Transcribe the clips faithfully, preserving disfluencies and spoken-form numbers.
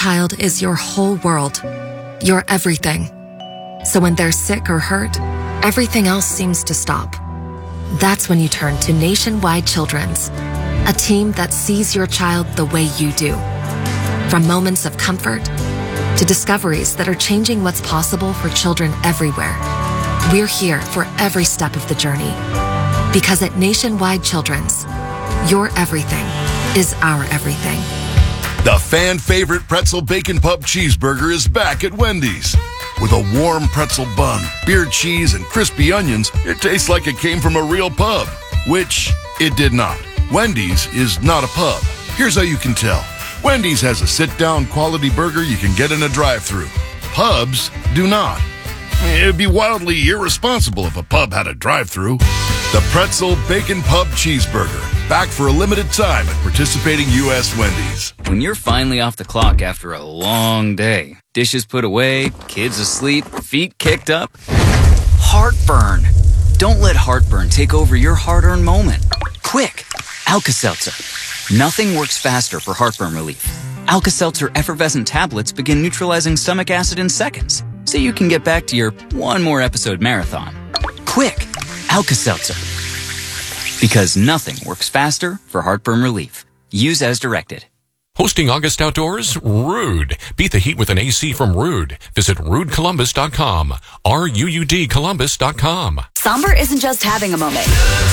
child is your whole world, your everything. So when they're sick or hurt, everything else seems to stop. That's when you turn to Nationwide Children's, a team that sees your child the way you do. From moments of comfort to discoveries that are changing what's possible for children everywhere. We're here for every step of the journey. Because at Nationwide Children's, your everything is our everything. The fan favorite pretzel bacon pub cheeseburger is back at Wendy's. With a warm pretzel bun, beer cheese, and crispy onions, it tastes like it came from a real pub, which it did not. Wendy's is not a pub. Here's how you can tell. Wendy's has a sit-down quality burger you can get in a drive-thru. Pubs do not. It'd be wildly irresponsible if a pub had a drive-thru. The Pretzel Bacon Pub Cheeseburger, back for a limited time at participating U S Wendy's. When you're finally off the clock after a long day, dishes put away, kids asleep, feet kicked up, heartburn. Don't let heartburn take over your hard-earned moment. Quick, Alka-Seltzer. Nothing works faster for heartburn relief. Alka-Seltzer effervescent tablets begin neutralizing stomach acid in seconds, so you can get back to your one more episode marathon. Quick, Alka-Seltzer. Because nothing works faster for heartburn relief. Use as directed. Hosting August Outdoors? Ruud. Beat the heat with an A C from Ruud. Visit ruud columbus dot com. R U U D Columbus dot com. Somber isn't just having a moment.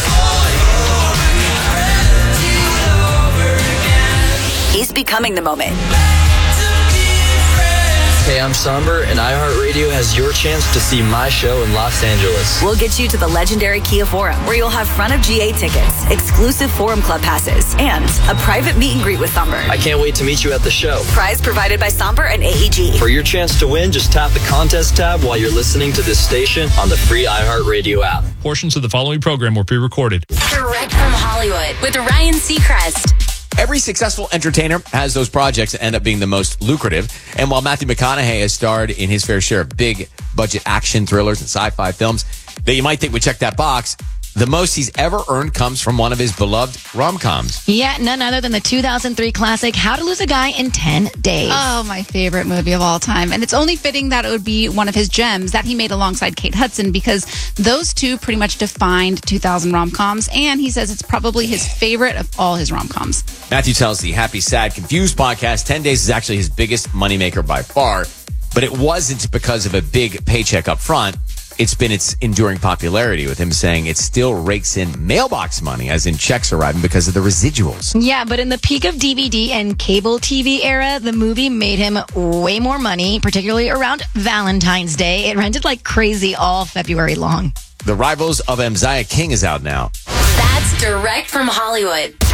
He's becoming the moment. Hey, I'm Somber, and iHeartRadio has your chance to see my show in Los Angeles. We'll get you to the legendary Kia Forum, where you'll have front of G A tickets, exclusive Forum Club passes, and a private meet and greet with Somber. I can't wait to meet you at the show. Prize provided by Somber and A E G. For your chance to win, just tap the contest tab while you're listening to this station on the free iHeartRadio app. Portions of the following program were pre-recorded. Direct from Hollywood with Ryan Seacrest. Every successful entertainer has those projects that end up being the most lucrative. And while Matthew McConaughey has starred in his fair share of big budget action thrillers and sci-fi films that you might think would check that box, the most he's ever earned comes from one of his beloved rom-coms. Yeah, none other than the two thousand three classic How to Lose a Guy in ten days. Oh, my favorite movie of all time. And it's only fitting that it would be one of his gems that he made alongside Kate Hudson, because those two pretty much defined two thousand rom-coms, and he says it's probably his favorite of all his rom-coms. Matthew tells the Happy, Sad, Confused podcast ten days is actually his biggest moneymaker by far, but it wasn't because of a big paycheck up front. It's been its enduring popularity, with him saying it still rakes in mailbox money, as in checks arriving, because of the residuals. Yeah, but in the peak of D V D and cable T V era, the movie made him way more money, particularly around Valentine's Day. It rented like crazy all February long. The Rivals of Mzia King is out now. That's direct from Hollywood.